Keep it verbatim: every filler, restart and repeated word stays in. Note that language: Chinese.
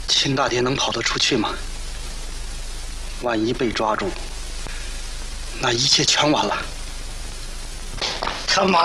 秦大爹能跑得出去吗？万一被抓住，那一切全完了。他妈！